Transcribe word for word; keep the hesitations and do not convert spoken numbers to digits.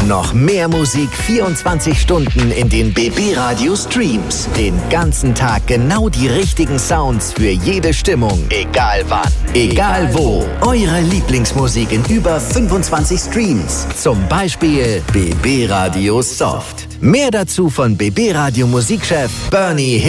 Noch mehr Musik vierundzwanzig Stunden in den B B Radio Streams. Den ganzen Tag genau die richtigen Sounds für jede Stimmung. Egal wann, egal wo. Eure Lieblingsmusik in über fünfundzwanzig Streams. Zum Beispiel B B Radio Soft. Mehr dazu von B B Radio Musikchef Bernie